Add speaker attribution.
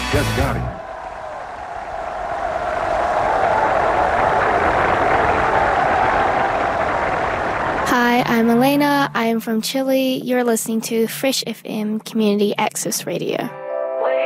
Speaker 1: Just got it.
Speaker 2: Hi, I'm Elena. I am from Chile. You're listening to Fresh FM Community Access Radio.